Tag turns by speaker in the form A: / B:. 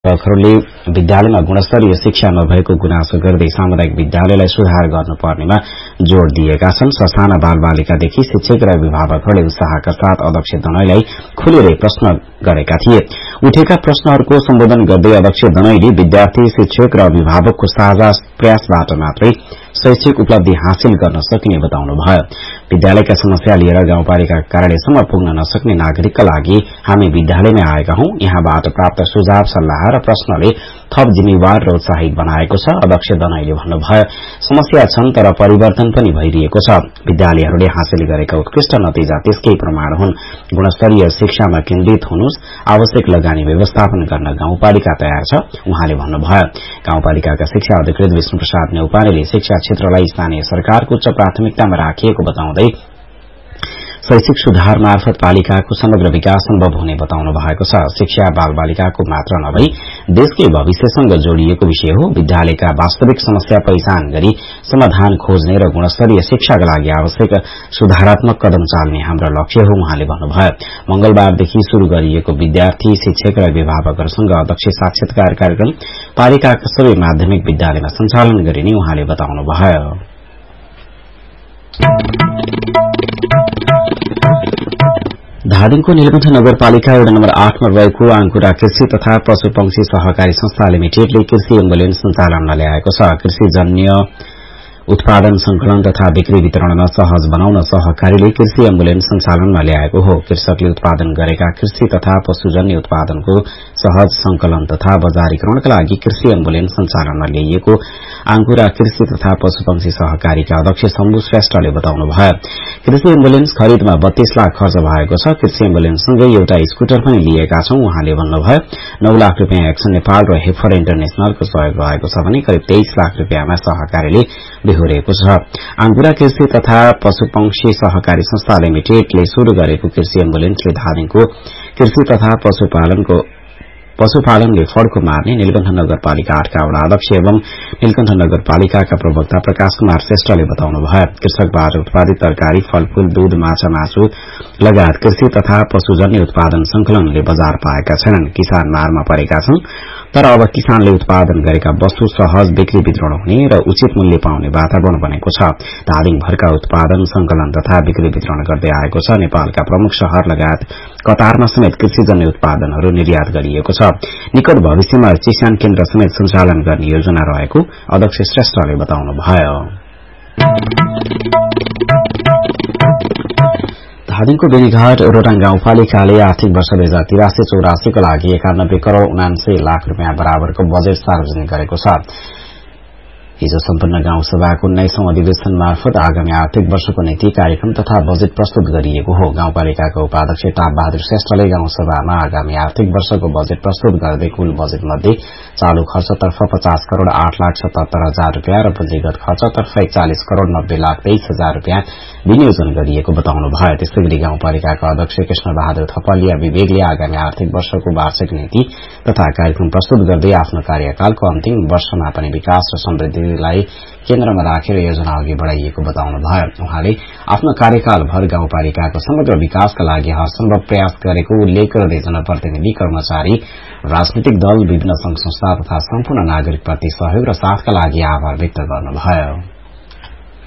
A: अभिभावकहरूले विद्यालयमा गुणस्तरीय शिक्षा नभएको गुनासो गर्दै सामुदायिक विद्यालयलाई सुधार गर्नुपर्नेमा जोड़ दिएका छन्। ससाना बालबालिकादेखि शिक्षक र अभिभावकहरूले उत्साहका साथ अध्यक्ष दनैलाई खुलेरै प्रश्न गरेका थिए। उठेका प्रश्नहरूको सम्बोधन गर्दै अध्यक्ष दनैले विद्यार्थी, शिक्षक र अभिभावकको साझा प्रयासबाट मात्रै शैक्षिक उपलब्धि हासिल गर्न सकिने बताउनुभयो। विद्यालयका समस्या लिएर गाउँपालिका कार्यालयसम्म पुग्न नसक्ने नागरिकका लागि हामी विद्यालयमै आएका हौं। यहाँबाट प्राप्त सुझाव, सल्लाह र प्रश्नले थप जिम्मेवार र उत्साहित बनाएको छ। अध्यक्ष दनैले भन्नुभयो, समस्या छन् तर परिवर्तन पनि भइरहेको छ। विद्यालयहरूले हासिल गरेका उत्कृष्ट नतिजा त्यसकै प्रमाण हुन्। गुणस्तरीय शिक्षामा केन्द्रित हुनुस्, आवश्यक लगानी व्यवस्थापन गर्न गाउँपालिका तयार छ। उहाँले भन्नुभयो, गाउँपालिकाका शिक्षा अधिकृत विष्णु प्रसाद न्यौपानेले शिक्षा क्षेत्रलाई स्थानीय सरकारको उच्च प्राथमिकतामा राखिएको बताउँदै शैक्षिक सुधार मार्फत पालिकाको समग्र विकास सम्भव हुने बताउनु भएको छ। शिक्षा बालबालिकाको मात्र नभई देशकै भविष्यसँग जोडिएको विषय हो। विद्यालयका वास्तविक समस्या पहिचान गरी समाधान खोज्ने र गुणस्तरीय शिक्षाका लागि आवश्यक सुधारात्मक कदम चाल्ने हाम्रो लक्ष्य हो। उहाँले भन्नुभयो, मंगलबारदेखि शुरू गरिएको विद्यार्थी, शिक्षक र अभिभावकहरूसँग अध्यक्ष साक्षात्कार कार्यक्रम पालिकाका सबै माध्यमिक विद्यालयमा सञ्चालन गरिने उहाँले बताउनुभयो। धादिङको नीलकण्ठ नगरपालिका वडा नम्बर 8 मा रहेको आंकुरा कृषि तथा पशुपक्षी सहकारी संस्था लिमिटेडले कृषि एम्बुलेन्स सञ्चालनमा ल्याएको छ। कृषिजन्य उत्पादन संकलन तथा बिक्री वितरणमा सहज बनाउन सहकारीले कृषि एम्बुलेन्स सञ्चालनमा ल्याएको हो। कृषकले उत्पादन गरेका कृषि तथा पशुजन्य उत्पादनको सहज संकलन तथा बजारीकरणका लागि कृषि एम्बुलेन्स सञ्चालनमा ल्याइएको आंकुरा कृषि तथा पशुपक्षी सहकारीका अध्यक्ष शम्भु श्रेष्ठले बताउनुभयो। कृषि एम्बुलेन्स खरिदमा 32 लाख खर्च भएको छ। कृषि एम्बुलेन्ससँगै एउटा स्कुटर पनि लिएका छौं। उहाँले भन्नुभयो, 9 लाख रुपियाँ एक्सन नेपाल र हेफर इन्टरनेशनलको सहयोग रहेको छ भने करिब 23 लाख रुपियाँमा सहकारीले बेहोरेको छ। आंकुरा कृषि तथा पशुपक्षी सहकारी संस्था लिमिटेडले शुरू गरेको कृषि एम्बुलेन्सले धादिङको कृषि तथा पशुपालनले फड्को मार्ने नीलकण्ठ नगरपालिका 8 का वडा अध्यक्ष एवं नीलकण्ठ नगरपालिकाका प्रवक्ता प्रकाश कुमार श्रेष्ठले बताउनुभयो। कृषकबाट उत्पादित तरकारी, फलफूल, दूध, माछा, मासु लगायत कृषि तथा पशुजन्य उत्पादन संकलनले बजार पाएका छैनन्। किसान मारमा परेका छन्, तर अब किसानले उत्पादन गरेका वस्तु सहज बिक्री वितरण हुने र उचित मूल्य पाउने वातावरण बनेको छ। धादिङभरका उत्पादन, संकलन तथा बिक्री वितरण गर्दै आएको छ। नेपालका प्रमुख शहर लगायत कतारमा समेत कृषिजन्य उत्पादनहरू निर्यात गरिएको छ। निकट भविष्यमा चिसान केन्द्र समेत सञ्चालन गर्ने योजना रहेको अध्यक्ष श्रेष्ठले बताउनुभयो। धादिङको बेनीघाट रोटाङ गाउँपालिकाले आर्थिक वर्ष 2083-84 का लागि 91 करोड़ 79 लाख रुपियाँ बराबरको बजेट सार्वजनिक गरेको छ। हिजो सम्पन्न गाउँसभाको 19औं अधिवेशन मार्फत आगामी आर्थिक वर्षको नीति, कार्यक्रम तथा बजेट प्रस्तुत गरिएको हो। गाउँपालिकाका उपाध्यक्ष टाप बहादुर श्रेष्ठले गाउँसभामा आगामी आर्थिक वर्षको बजेट प्रस्तुत गर्दै कुल बजेट मध्ये चालू खर्चतर्फ 50 करोड़ 8 लाख 77 हजार रुपियाँ र पुँजीगत खर्चतर्फ 41 करोड़ 90 लाख 23 हजार रुपियाँ विनियोजन गरिएको बताउनुभयो। त्यसैगरी गाउँपालिकाका अध्यक्ष कृष्ण बहादुर थपलिया विवेकले आगामी आर्थिक वर्षको वार्षिक नीति तथा कार्यक्रम प्रस्तुत गर्दै आफ्नो कार्यकालको अन्तिम वर्षमा पनि विकास र समृद्धिलाई केन्द्रमा राखेर योजना अघि बढ़ाइएको बताउनुभयो। उहाँले आफ्नो कार्यकालभर गाउँपालिकाको समग्र विकासका लागि हरसम्भव प्रयास गरेको उल्लेख गर्दै जनप्रतिनिधि, कर्मचारी, राजनीतिक दल, विभिन्न संघ संस्था तथा सम्पूर्ण नागरिकप्रति सहयोग र साथका लागि आभार व्यक्त गर्नुभयो।